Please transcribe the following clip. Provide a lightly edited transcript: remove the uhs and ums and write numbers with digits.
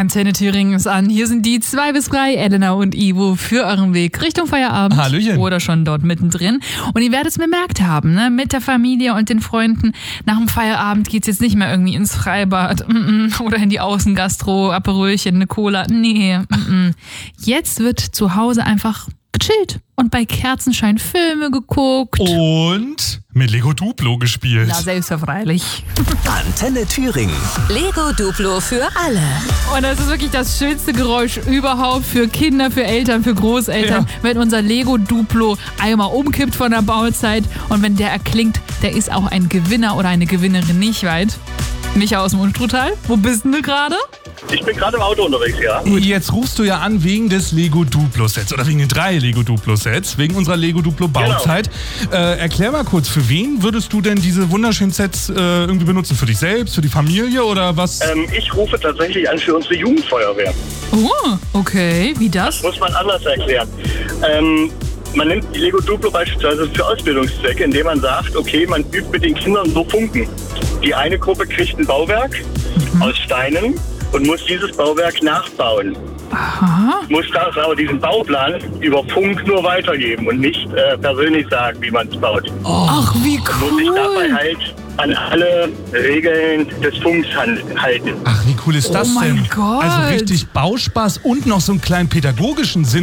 Antenne Thüringen ist an. Hier sind die 2 bis 3, Elena und Ivo, für euren Weg Richtung Feierabend. Hallöchen. Oder schon dort mittendrin. Und ihr werdet es bemerkt haben, ne? Mit der Familie und den Freunden. Nach dem Feierabend geht's jetzt nicht mehr irgendwie ins Freibad oder in die Außengastro, Aperolchen, eine Cola. Nee. Jetzt wird zu Hause einfach gechillt und bei Kerzenschein Filme geguckt. Und mit Lego Duplo gespielt. Na, selbstverständlich. Antenne Thüringen. Lego Duplo für alle. Und das ist wirklich das schönste Geräusch überhaupt für Kinder, für Eltern, für Großeltern, wenn unser Lego Duplo einmal umkippt von der Bauzeit und wenn der erklingt, der ist auch ein Gewinner oder eine Gewinnerin nicht weit. Micha aus dem Unstrutal, wo bist denn du gerade? Ich bin gerade im Auto unterwegs, ja. Jetzt rufst du ja an wegen des Lego Duplo Sets oder wegen den 3 Lego Duplo Sets, wegen unserer Lego Duplo Bauzeit. Erklär mal kurz, für wen würdest du denn diese wunderschönen Sets irgendwie benutzen? Für dich selbst, für die Familie oder was? Ich rufe tatsächlich an für unsere Jugendfeuerwehr. Oh, okay. Wie das? Muss man anders erklären. Man nimmt die Lego Duplo beispielsweise für Ausbildungszwecke, indem man sagt, okay, man übt mit den Kindern so Funken. Die eine Gruppe kriegt ein Bauwerk aus Steinen und muss dieses Bauwerk nachbauen. Aha. Muss das aber diesen Bauplan über Funk nur weitergeben und nicht persönlich sagen, wie man es baut. Ach, wie Muss sich dabei cool. halt an alle Regeln des Funks halten. Ach, wie cool ist das Oh mein denn? Gott. Also richtig Bauspaß und noch so einen kleinen pädagogischen Sinn.